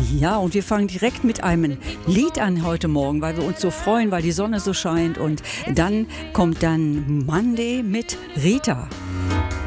Ja, und wir fangen direkt mit einem Lied an heute Morgen, weil wir uns so freuen, weil die Sonne so scheint. Und dann kommt dann Monday mit Rita.